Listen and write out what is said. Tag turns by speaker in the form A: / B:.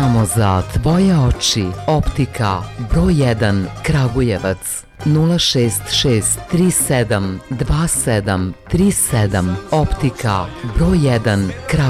A: samo za tvoje oči. Optika broj 1 Kragujevac 066 37 27 37. Optika broj 1 Kragujevac.